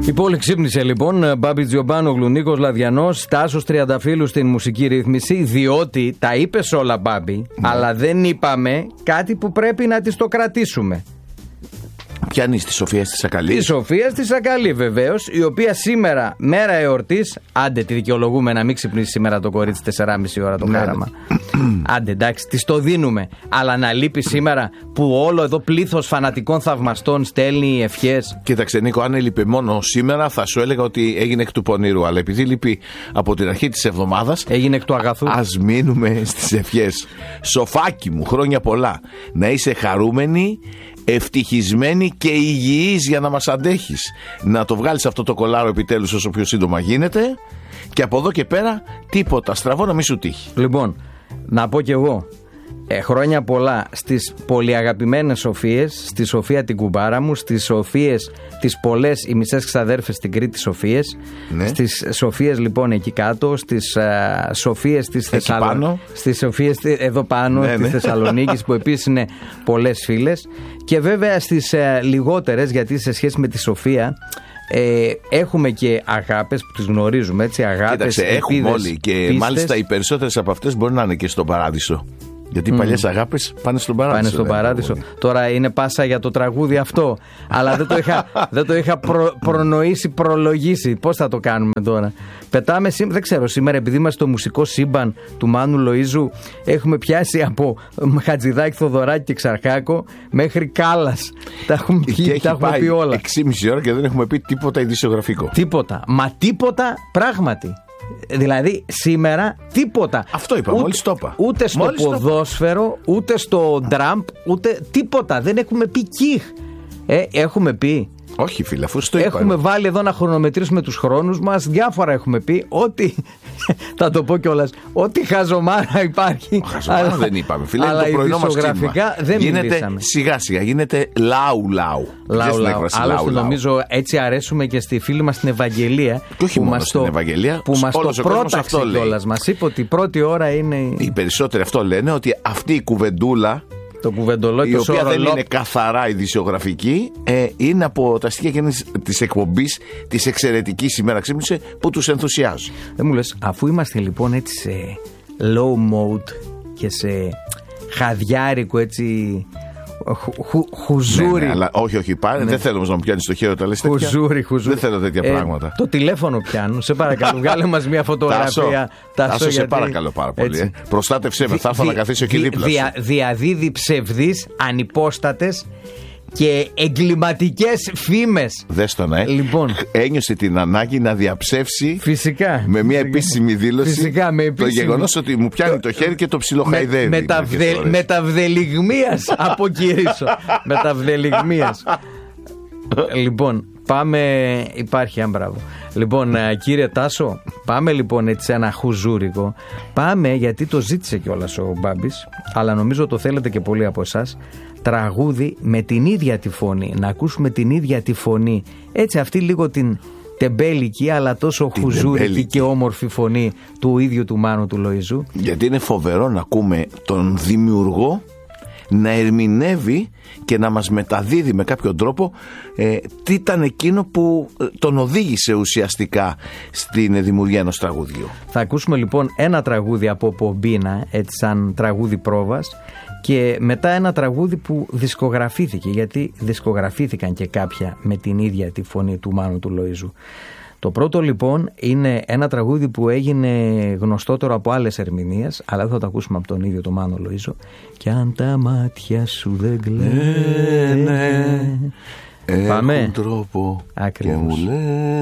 Η πόλη ξύπνησε λοιπόν. Μπάμπη Τζιομπάνογλου, Νίκος Λαδιανός, Τάσος Τριανταφύλου στην μουσική ρύθμιση. Διότι τα είπες όλα, Μπάμπη, αλλά δεν είπαμε κάτι που πρέπει να τις το κρατήσουμε. Ποια είναι τη Σοφία τη Σακαλή? Τη Σοφία τη Σακαλή, βεβαίως, η οποία σήμερα, μέρα εορτής, άντε τη δικαιολογούμε να μην ξυπνήσει σήμερα το κορίτσι 4,5 ώρα το χάραμα. Άντε, εντάξει, της το δίνουμε. Αλλά να λείπει σήμερα που όλο εδώ πλήθος φανατικών θαυμαστών στέλνει ευχές. Κοίταξε, Νίκο, αν έλειπε μόνο σήμερα θα σου έλεγα ότι έγινε εκ του πονήρου. Αλλά επειδή λείπει από την αρχή της εβδομάδας, έγινε εκ του αγαθού. Ας μείνουμε στις ευχές. Σοφάκι μου, χρόνια πολλά. Να είσαι χαρούμενη, ευτυχισμένη και υγιής για να μας αντέχεις. Να το βγάλεις αυτό το κολάρο επιτέλους όσο πιο σύντομα γίνεται. Και από εδώ και πέρα τίποτα στραβό να μην σου τύχει. Λοιπόν, να πω κι εγώ χρόνια πολλά στις πολυαγαπημένες Σοφίες, στη Σοφία την κουμπάρα μου, στις Σοφίες τις πολλές, οι μισές ξαδέρφες στην Κρήτη Σοφίες, ναι. Στις Σοφίες λοιπόν εκεί κάτω, στις Σοφίες της Θεσσαλονίκης, στις Σοφίες εδώ πάνω, ναι, της Θεσσαλονίκης που επίσης είναι πολλές φίλες, και βέβαια στις λιγότερες, γιατί σε σχέση με τη Σοφία έχουμε και αγάπες που τις γνωρίζουμε, έτσι, αγάπες. Κοίταξε, έχουμε όλοι και πίστες. Μάλιστα οι περισσότερες από αυτές μπορεί να είναι και στον παράδεισο. Γιατί οι παλιές αγάπες πάνε στον παράδεισο. Πάνε στον παράδεισο. Τώρα είναι πάσα για το τραγούδι αυτό. Αλλά δεν το είχα προνοήσει, προλογίσει. Πώς θα το κάνουμε τώρα? Πετάμε δεν ξέρω, σήμερα επειδή είμαστε στο μουσικό σύμπαν του Μάνου Λοΐζου, έχουμε πιάσει από Χατζηδάκη, Θοδωράκη και Ξαρχάκο μέχρι Κάλλας. Τα έχουμε πει όλα. 6,5 ώρα και δεν έχουμε πει τίποτα ειδησιογραφικό. Τίποτα. Μα τίποτα πράγματι. Δηλαδή σήμερα τίποτα. Αυτό είπα, μόλις το είπα. Ούτε στο ποδόσφαιρο, ούτε στο ντραμπ, ούτε τίποτα. Δεν έχουμε πει κιχ. Έχουμε πει. Όχι φίλε, αφού στο είπα. Έχουμε βάλει εδώ να χρονομετρήσουμε τους χρόνους μας. Διάφορα έχουμε πει. Ό,τι, θα το πω κιόλας, ό,τι χαζομάρα υπάρχει. Χαζομάρα δεν είπαμε φίλε, αλλά το πρωινό μας κλίμα δεν γίνεται μιλήσαμε. Σιγά σιγά, γίνεται λαου. Άλλωστε νομίζω έτσι αρέσουμε και στη φίλη μας την Ευαγγελία. Και όχι μόνο στην Ευαγγελία, που μας το πρόταξε κιόλας. Μας είπε ότι η πρώτη ώρα είναι. Οι περισσότεροι αυτό λένε, ότι αυτή η κουβεντούλα, το κουβεντολόγιο, η οποία δεν είναι καθαρά ειδησιογραφική, είναι από τα στοιχεία της εκπομπής της εξαιρετικής Σήμερα Ξύπνησε που τους ενθουσιάζει. Δεν μου λες, αφού είμαστε λοιπόν έτσι σε low mode και σε χαδιάρικο έτσι χουζούρι. Ναι, αλλά όχι, δεν θέλω όμως να μου πιάνεις το χέρι όταν λες τέτοια. Χουζούρι. Δεν θέλω τέτοια πράγματα. Το τηλέφωνο πιάνω, σε παρακαλώ, βγάλε μας μια φωτογραφία. Τάσο, σε παρακαλώ πάρα πολύ. Προστάτευσέ με, θα έρθω να καθίσω εκεί δίπλα σου. Διαδίδει ψευδείς, ανυπόστατες και εγκληματικές φήμες. Δες το, ναι. Λοιπόν, ένιωσε την ανάγκη να διαψεύσει, φυσικά, με μια επίσημη δήλωση, φυσικά, το γεγονός ότι μου πιάνει το χέρι και το ψιλοχαϊδεύει. Μεταβδελιγμίας αποκηρύσω. Μεταβδελιγμίας. Λοιπόν, πάμε. Υπάρχει, μπράβο. Λοιπόν, κύριε Τάσο, πάμε λοιπόν έτσι ένα χουζούρικο. Πάμε, γιατί το ζήτησε κιόλας ο Μπάμπης, αλλά νομίζω το θέλετε και πολλοί από εσάς. Τραγούδι με την ίδια τη φωνή. Να ακούσουμε την ίδια τη φωνή. Έτσι, αυτή λίγο την τεμπέλικη, αλλά τόσο χουζούρικη και όμορφη φωνή του ίδιου του Μάνου του Λοΐζου. Γιατί είναι φοβερό να ακούμε τον δημιουργό να ερμηνεύει και να μας μεταδίδει με κάποιο τρόπο τι ήταν εκείνο που τον οδήγησε ουσιαστικά στην δημιουργία ενός τραγουδιού. Θα ακούσουμε λοιπόν ένα τραγούδι από Πομπίνα, έτσι σαν τραγούδι πρόβας, και μετά ένα τραγούδι που δισκογραφήθηκε, γιατί δισκογραφήθηκαν και κάποια με την ίδια τη φωνή του Μάνου του Λοΐζου. Το πρώτο λοιπόν είναι ένα τραγούδι που έγινε γνωστότερο από άλλες ερμηνείες, αλλά θα το ακούσουμε από τον ίδιο τον Μάνο Λοΐζο. Κι αν τα μάτια σου δεν κλαίνε, έχουν τρόπο ακριβώς. Και μου λένε.